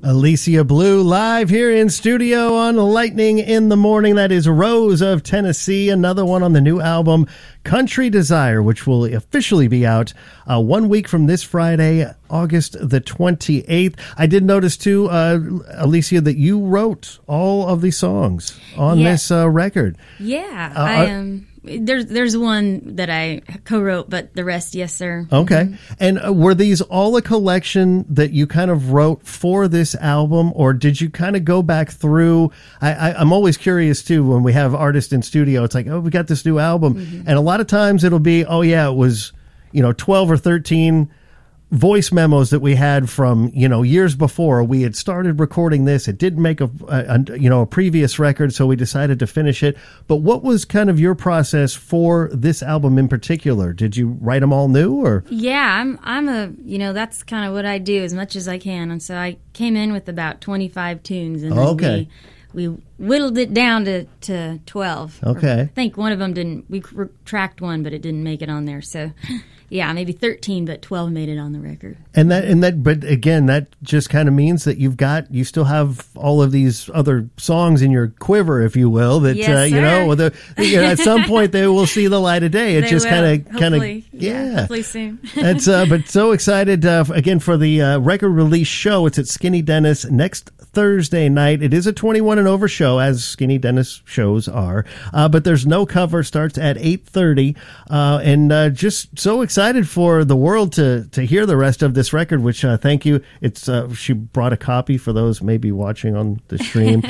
Alicia Blue live here in studio on Lightning in the Morning. That is Rose of Tennessee, another one on the new album Country Desire, which will officially be out 1 week from this Friday, August the 28th. I did notice too, Alicia, that you wrote all of the songs on this record. Yeah, I am. There's one that I co-wrote, but the rest, yes, sir. Okay. Mm-hmm. And were these all a collection that you kind of wrote for this album, or did you kind of go back through? I'm always curious, too, when we have artists in studio. It's like, oh, we got this new album. Mm-hmm. And a lot of times it'll be, oh, yeah, it was, 12 or 13 voice memos that we had from, years before. We had started recording this. It didn't make a previous record, so we decided to finish it. But what was kind of your process for this album in particular? Did you write them all new, or? Yeah, I'm that's kind of what I do as much as I can. And so I came in with about 25 tunes, and then we whittled it down to 12. Okay. I think one of them we tracked one, but it didn't make it on there. So yeah, maybe 13, but 12 made it on the record. But again, that just kind of means that you still have all of these other songs in your quiver, if you will, that, yes, at some point they will see the light of day. It just kind of, hopefully soon. It's, but so excited, again, for the record release show. It's at Skinny Dennis next Thursday night. It is a 21 and over show, as Skinny Dennis shows are, but there's no cover. Starts at 8:30, and just so excited for the world to hear the rest of this record. Which thank you. It's she brought a copy for those maybe watching on the stream.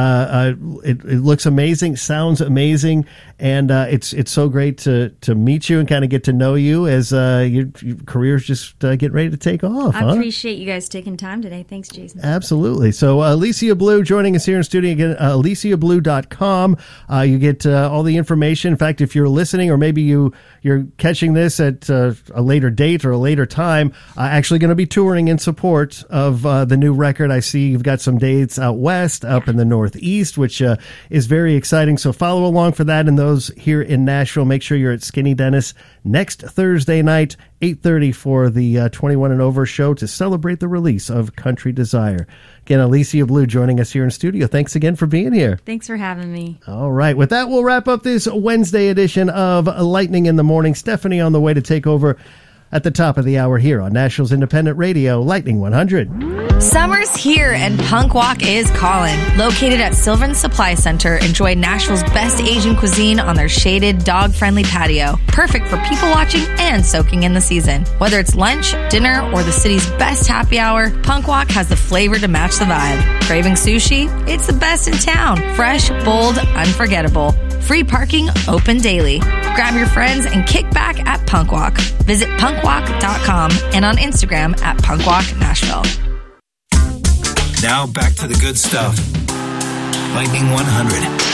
It looks amazing, sounds amazing, and it's so great to meet you and kind of get to know you as your careers just get ready to take off. I appreciate you guys taking time today. Thanks, Jason. Absolutely. So Alicia Blue joining us here in studio again, aliciablue.com. You get all the information. In fact, if you're listening, or maybe you're catching this at a later date or a later time, actually going to be touring in support of the new record. I see you've got some dates out west, up in the Northeast, which is very exciting. So follow along for that. And those here in Nashville, make sure you're at Skinny Dennis next Thursday night, 8:30 for the 21 and over show to celebrate the release of Country Desire. Again, Alicia Blue joining us here in studio. Thanks again for being here. Thanks for having me. All right. With that, we'll wrap up this Wednesday edition of Lightning in the Morning. Stephanie on the way to take over at the top of the hour here on Nashville's Independent Radio, Lightning 100. Summer's here and Punk Walk is calling. Located at Sylvan Supply Center, enjoy Nashville's best Asian cuisine on their shaded, dog-friendly patio. Perfect for people watching and soaking in the season. Whether it's lunch, dinner, or the city's best happy hour, Punk Walk has the flavor to match the vibe. Craving sushi? It's the best in town. Fresh, bold, unforgettable. Free parking, open daily. Grab your friends and kick back at Punk Walk. Visit punkwalk.com and on Instagram at punkwalknashville. Now back to the good stuff. Lightning 100.